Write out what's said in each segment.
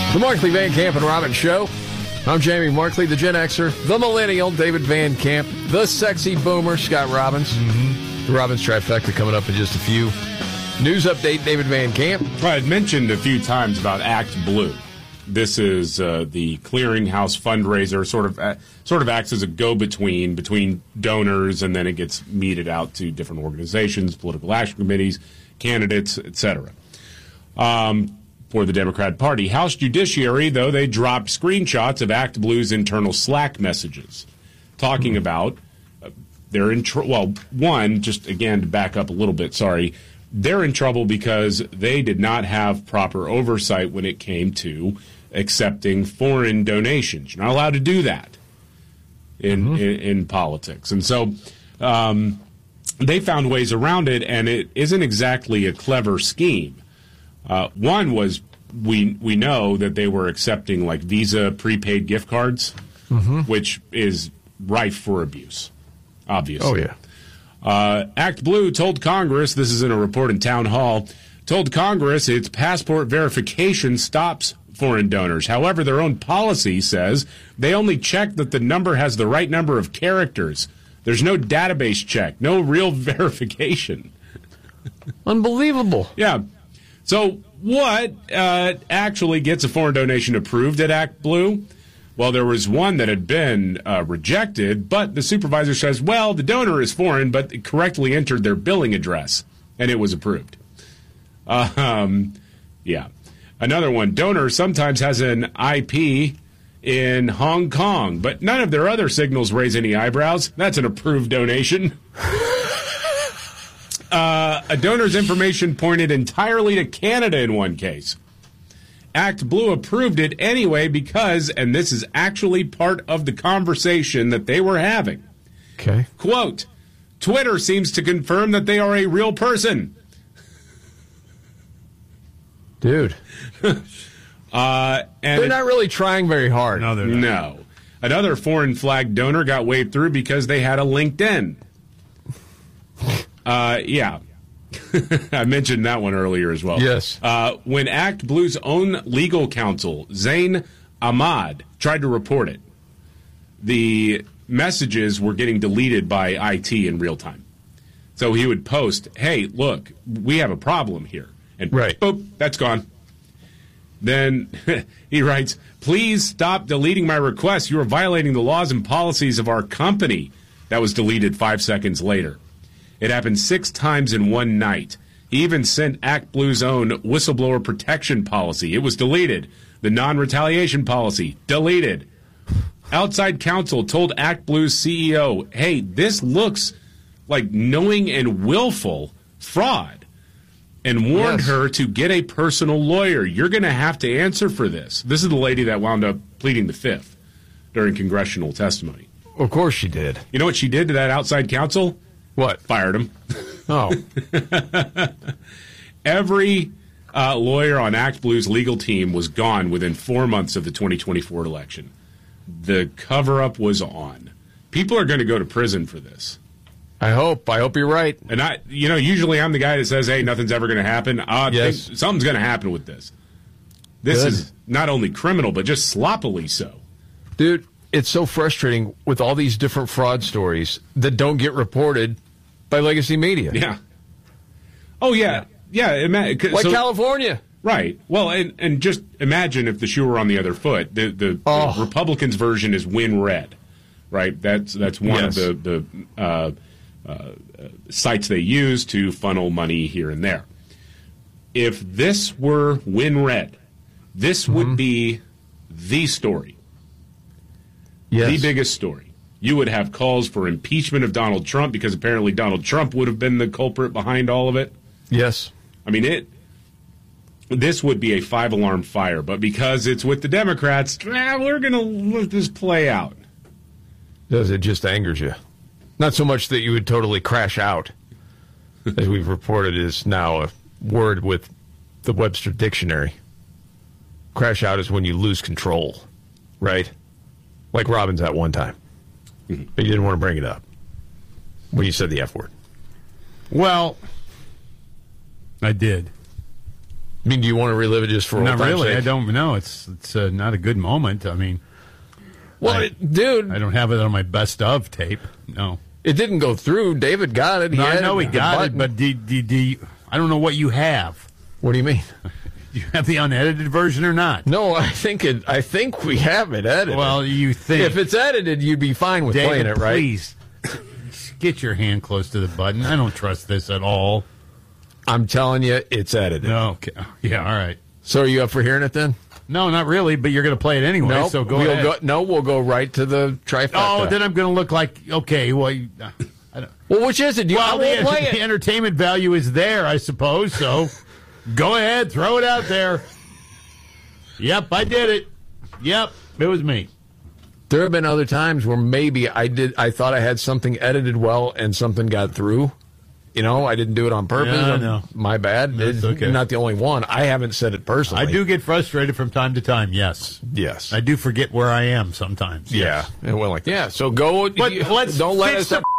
The Markley, Van Camp, and Robbins Show. I'm Jamie Markley, the Gen Xer, the Millennial, David Van Camp, the Sexy Boomer, Scott Robbins. The Robbins Trifecta coming up in just a few. News update, David Van Camp. Well, I'd mentioned a few times about Act Blue. This is the clearinghouse fundraiser, sort of acts as a go-between between donors, and then it gets meted out to different organizations, political action committees, candidates, etc. For the Democrat Party. House Judiciary, though, they dropped screenshots of Act Blue's internal Slack messages talking about they're in trouble. Well, one, just again to back up a little bit, they're in trouble because they did not have proper oversight when it came to accepting foreign donations. You're not allowed to do that in politics. And so they found ways around it, and it isn't exactly a clever scheme. One was we know that they were accepting like Visa prepaid gift cards, which is rife for abuse, obviously. Oh, yeah. Act Blue told Congress, this is in a report in Town Hall, told Congress its passport verification stops foreign donors. However, their own policy says they only check that the number has the right number of characters. There's no database check, no real verification. Unbelievable. Yeah. So what actually gets a foreign donation approved at Act Blue? Well, there was one that had been rejected, but the supervisor says, well, the donor is foreign, but it correctly entered their billing address, and it was approved. Yeah. Another one, donor sometimes has an IP in Hong Kong, but none of their other signals raise any eyebrows. That's an approved donation. A donor's information pointed entirely to Canada in one case. Act Blue approved it anyway because, and this is actually part of the conversation that they were having. Okay. Quote, Twitter seems to confirm that they are a real person. Dude. And they're not really trying very hard. No, they're not. No. Another foreign flag donor got waved through because they had a LinkedIn. Yeah. I mentioned that one earlier as well. Yes. When Act Blue's own legal counsel, Zain Ahmad, tried to report it, the messages were getting deleted by IT in real time. So he would post, hey, look, we have a problem here. And boop, that's gone. Then he writes, please stop deleting my requests. You are violating the laws and policies of our company. That was deleted 5 seconds later. It happened 6 times in one night. He even sent Act Blue's own whistleblower protection policy. It was deleted. The non-retaliation policy, deleted. Outside counsel told Act Blue's CEO, hey, this looks like knowing and willful fraud, and warned her to get a personal lawyer. You're going to have to answer for this. This is the lady that wound up pleading the fifth during congressional testimony. Of course she did. You know what she did to that outside counsel? What? Fired him. Oh. Every lawyer on Act Blue's legal team was gone within 4 months of the 2024 election. The cover-up was on. People are going to go to prison for this. I hope you're right. And usually I'm the guy that says, hey, nothing's ever going to happen. Yes. Something's going to happen with this. This is not only criminal, but just sloppily so. Dude, it's so frustrating with all these different fraud stories that don't get reported by legacy media. Yeah. Oh, yeah. Yeah. Like California. Right. Well, and just imagine if the shoe were on the other foot. The Republicans' version is win red, right? That's one of the sites they use to funnel money here and there. If this were win red, this would be the story. Yes. The biggest story. You would have calls for impeachment of Donald Trump because apparently Donald Trump would have been the culprit behind all of it. Yes. I mean, this would be a 5-alarm fire, but because it's with the Democrats, we're going to let this play out. Does it just angers you? Not so much that you would totally crash out, as we've reported is now a word with the Webster Dictionary. Crash out is when you lose control, right? Like Robbins at one time. But you didn't want to bring it up when you said the F word. Well, I did. I mean, do you want to relive it just for old Not time's really. sake? I don't know. It's not a good moment. I mean, Well, dude, I don't have it on my best of tape. No. it didn't go through. David got it. No, I had know he the got button. it, but I don't know what you have. What do you mean? Do you have the unedited version or not? No, I think we have it edited. Well, you think. if it's edited, you'd be fine with David, playing it, right? please, get your hand close to the button. I don't trust this at all. I'm telling you, it's edited. No, okay. Yeah, all right. So are you up for hearing it then? No, not really, but you're going to play it anyway, No, so go ahead. we'll go right to the trifecta. Oh, then I'm going to look like, okay, well, I don't. Well, which is it? I won't play The it. entertainment value is there, I suppose, so go ahead, throw it out there. Yep, I did it. Yep, it was me. There have been other times where maybe I thought I had something edited well and something got through. You know, I didn't do it on purpose. Yeah, I know. My bad. That's It's okay. not the only one. I haven't said it personally. I do get frustrated from time to time, yes. Yes. I do forget where I am sometimes. Yeah. Yes. And we're like, yeah. So go. But let's don't let fix us.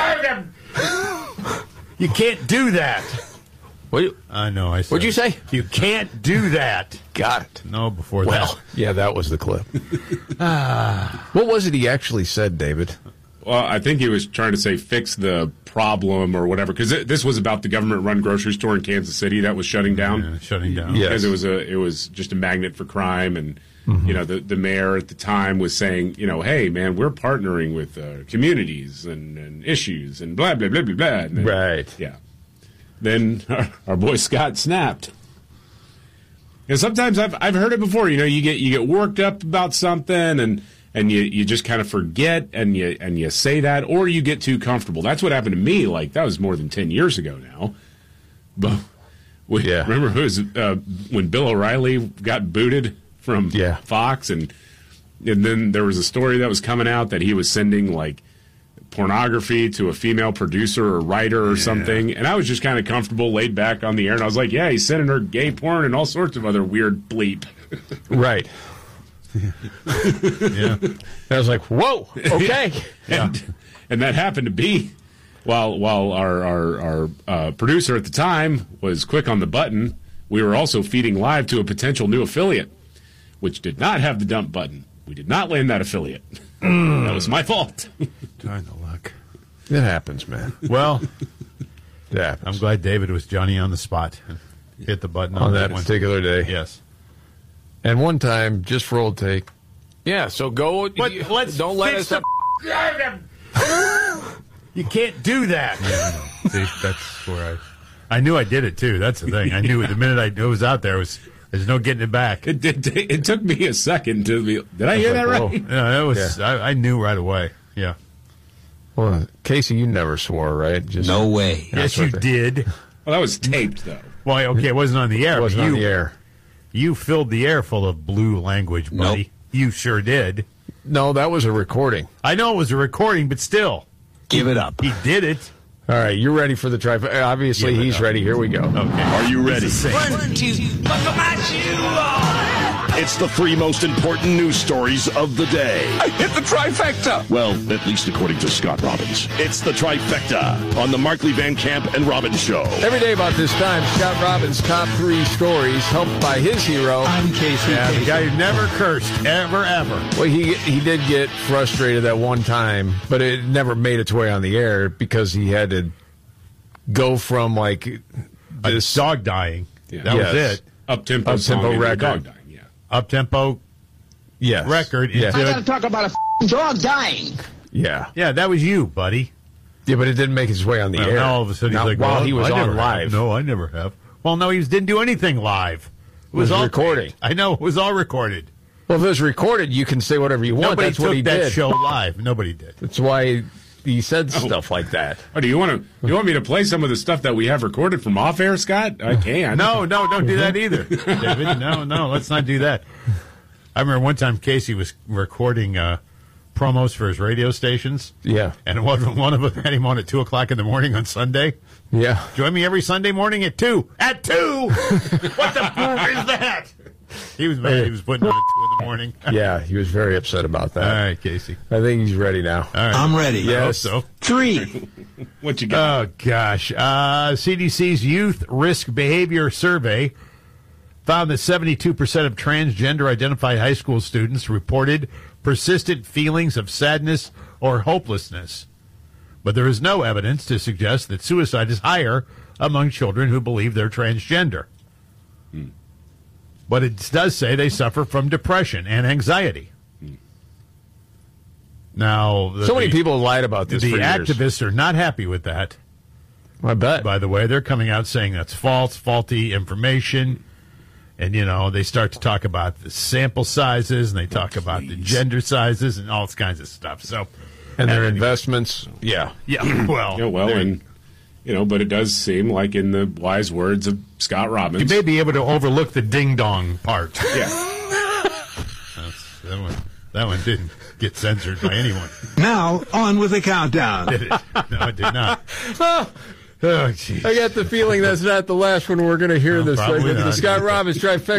You can't do that. What, I know, I said. what'd you say? You can't do that. Got it. No, before Well, that. yeah, that was the clip. What was it he actually said, David? Well, I think he was trying to say fix the problem or whatever, because this was about the government-run grocery store in Kansas City that was shutting down. Yeah, shutting down. Yeah. Because it was just a magnet for crime, and the mayor at the time was saying, hey man, we're partnering with communities and issues and blah blah blah blah blah. And then, Right. Yeah. Then our boy Scott snapped. And sometimes I've heard it before. You get worked up about something and you just kind of forget and you say that, or you get too comfortable. That's what happened to me. Like, that was more than 10 years ago now. But remember it was when Bill O'Reilly got booted from Fox, and then there was a story that was coming out that he was sending like pornography to a female producer or writer or something, and I was just kind of comfortable, laid back on the air, and I was like, yeah, he's sending her gay porn and all sorts of other weird bleep. Right. Yeah. I was like, whoa, okay. And that happened to be while our producer at the time was quick on the button, we were also feeding live to a potential new affiliate, which did not have the dump button. We did not land that affiliate. That was my fault. Trying to luck. It happens, man. Well, It happens. I'm glad David was Johnny on the spot. Hit the button on that one particular day. Yes. And one time, just for old take. Yeah, so go. But let's don't let fix us. You can't do that. Yeah, see, that's where I knew I did it too. That's the thing. I knew the minute it was out there, there's no getting it back. It took me a second to be. Did I hear that right? Whoa. Yeah, it was. Yeah. I knew right away. Yeah. Well, Casey, you never swore, right? Just, No way. Yes, you did. Well, that was taped though. Well, okay, it wasn't on the air. It wasn't but on the air. You filled the air full of blue language, buddy. Nope. You sure did. No, that was a recording. I know it was a recording, but still, Give it up. he did it. All right, you're ready for the trifecta. Obviously, Give it he's up. ready. Here we go. Okay. Are you ready? It's the same. 1, 2, buckle my shoe. It's the three most important news stories of the day. I hit the trifecta. Well, at least according to Scott Robbins. It's the trifecta on the Markley Van Camp and Robbins Show. Every day about this time, Scott Robbins' top three stories, helped by his hero. I'm Casey. Yeah, the guy who never cursed, ever. Well, he did get frustrated that one time, but it never made its way on the air because he had to go from like this Dog dying. Yeah. That was Yes. it. Up-tempo Up-tempo song into a record. dog dying, yeah. Up-tempo yes. record. Yeah. into- I gotta talk about a dog dying. Yeah. Yeah, that was you, buddy. Yeah, but it didn't make its way on the Well, air. now all of a sudden he's Not like, while well, he was I never on have. live. No, I never have. Well, no, he didn't do anything live. It was all recording. taped. I know, it was all recorded. Well, if it was recorded, you can say whatever you want. Nobody That's took what he that did. show live. Nobody did. That's why he said stuff like that. Oh, do you want me to play some of the stuff that we have recorded from off air, Scott? I can. No, don't do that either, David. No, let's not do that. I remember one time Casey was recording promos for his radio stations. Yeah. And one of them had him on at 2 o'clock in the morning on Sunday. Yeah. Join me every Sunday morning at 2. At 2? What the fuck is that? He was mad. He was putting on at 2 in the morning. Yeah, he was very upset about that. All right, Casey. I think he's ready now. All right. I'm ready. I hope Yes. so. 3. What you got? Oh, gosh. CDC's Youth Risk Behavior Survey found that 72% of transgender-identified high school students reported persistent feelings of sadness or hopelessness. But there is no evidence to suggest that suicide is higher among children who believe they're transgender. But it does say they suffer from depression and anxiety. Now, So many people lied about this the for years. activists are not happy with that. I bet. By the way, they're coming out saying that's false, faulty information. And, they start to talk about the sample sizes, and they talk about the gender sizes and all kinds of stuff. So, And their investments. Yeah. well, but it does seem like, in the wise words of Scott Robbins, you may be able to overlook the ding-dong part. yeah, That one didn't get censored by anyone. Now, on with the countdown. Did it? No, it did not. Oh, jeez. I got the feeling that's not the last one we're going to hear No, this probably segment. The not. Scott Robbins Trifecta.